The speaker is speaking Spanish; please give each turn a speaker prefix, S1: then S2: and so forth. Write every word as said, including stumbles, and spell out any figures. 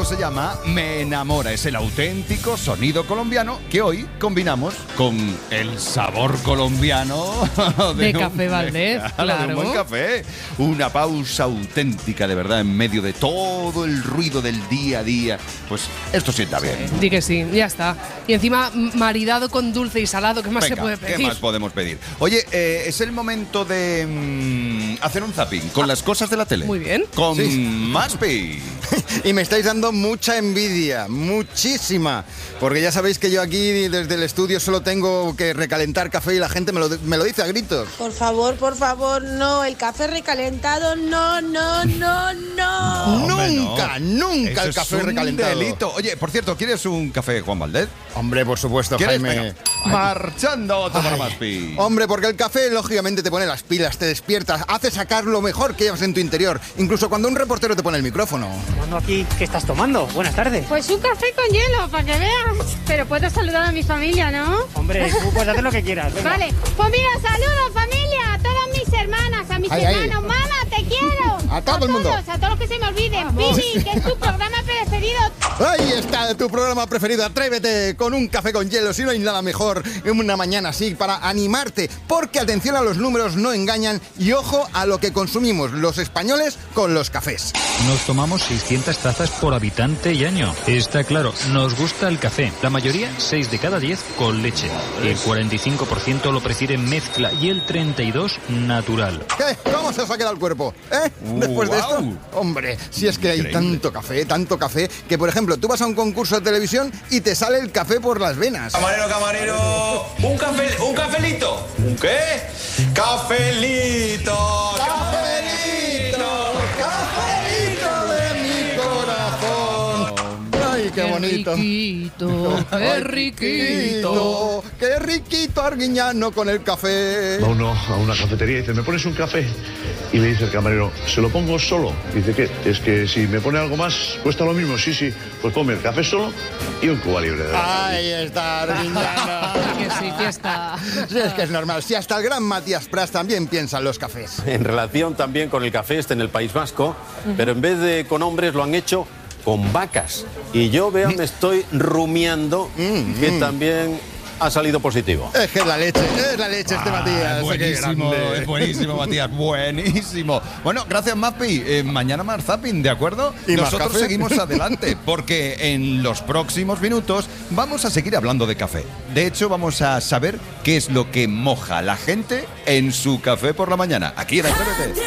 S1: se llama Me Enamora. Es el auténtico sonido colombiano que hoy combinamos con el sabor colombiano de,
S2: de Café
S1: un,
S2: Valdés,
S1: de,
S2: claro.
S1: de un buen café. Una pausa auténtica, de verdad, en medio de todo el ruido del día a día. Pues esto sienta bien.
S2: Sí, di que sí, ya está. Y encima maridado con dulce y salado, ¿qué más
S1: Venga,
S2: se puede pedir?
S1: ¿qué más podemos pedir? Oye, eh, es el momento de mmm, hacer un zapping con ah, las cosas de la tele.
S2: Muy bien.
S1: Con
S3: sí.
S1: Maspi.
S3: Y me estáis dando mucha envidia, muchísima. Porque ya sabéis que yo aquí desde el estudio solo tengo que recalentar café y la gente me lo, me lo dice a gritos.
S4: Por favor, por favor, no. El café recalentado, no, no, no, no.
S3: no nunca, no. nunca
S1: Eso
S3: el café
S1: es un
S3: recalentado.
S1: delito. Oye, por cierto, ¿quieres un café, Juan Valdés?
S3: Hombre, por supuesto, Jaime.
S1: Venga, marchando a tomar Maspi.
S3: Hombre, porque el café lógicamente te pone las pilas, te despiertas, hace sacar lo mejor que llevas en tu interior. Incluso cuando un reportero te pone el micrófono.
S5: Tomando aquí, ¿qué estás tomando? Buenas tardes.
S6: Pues un café con hielo, para que veas. Pero puedo saludar a mi familia, ¿no?
S5: Hombre, tú puedes hacer lo que quieras. Venga.
S6: Vale, pues mira, saludos familia, a todas mis hermanas, a mis
S3: ay,
S6: hermanos,
S3: ay.
S6: mamá, te quiero.
S3: A todo
S6: a
S3: el mundo.
S6: Todos, a todos los que se me olviden. Pili, que es tu programa preferido.
S3: Ahí está tu programa preferido, Atrévete, con un café con hielo. Si no hay nada mejor en una mañana así para animarte, porque atención a los números, no engañan, y ojo a lo que consumimos los españoles con los cafés.
S7: Nos tomamos seiscientas tazas por habitante y año. Está claro, nos gusta el café. La mayoría, seis de cada diez, con leche. El cuarenta y cinco por ciento lo prefiere mezcla y el treinta y dos por ciento natural.
S3: ¿Qué? ¿Cómo se os ha quedado el cuerpo? ¿Eh?
S1: Uh,
S3: Después de
S1: wow.
S3: esto. Hombre, si es que hay
S1: Increíble.
S3: tanto café, tanto café, que por ejemplo, tú vas a un concurso de televisión y te sale el café por las venas.
S8: Camarero, camarero, un café, un cafelito. ¿Un qué? Cafelito.
S3: ¡Cafelito! ¡Cafelito de mi corazón! ¡Ay, qué bonito!
S2: Riquito, qué riquito.
S3: ¡Qué riquito Arguiñano con el café!
S9: Va uno a una cafetería y dice, ¿me pones un café? Y le dice el camarero, ¿se lo pongo solo? Dice, ¿qué? Es que si me pone algo más, cuesta lo mismo. Sí, sí, pues ponme el café solo y un Cuba Libre. De
S3: ¡Ahí está Arguiñano!
S2: Que sí, fiesta.
S3: Si es que es normal, si hasta el gran Matías Prats también piensa en los cafés.
S10: En relación también con el café, este en el País Vasco, uh-huh. pero en vez de con hombres lo han hecho con vacas. Y yo, vean, me estoy rumiando mm, que mm. también ha salido positivo.
S3: Es que es la leche, es la leche este
S1: ah,
S3: Matías.
S1: Buenísimo, es buenísimo, Matías, buenísimo. Bueno, gracias, Maspi. Eh, mañana más zapping, ¿de acuerdo?
S3: ¿Y
S1: nosotros
S3: más
S1: seguimos adelante, porque en los próximos minutos vamos a seguir hablando de café. De hecho, vamos a saber qué es lo que moja la gente en su café por la mañana. Aquí en Atrévete.